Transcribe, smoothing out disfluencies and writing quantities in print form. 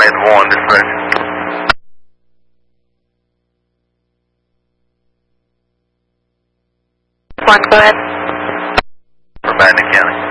Ed 1, dispatch. One, go ahead. For Madden County.